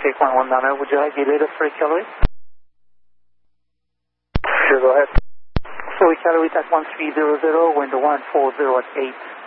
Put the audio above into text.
Traffic 1190, would you like the latest for Calorie? Sure, go ahead. So Calorie at 1300, window 140 at 8.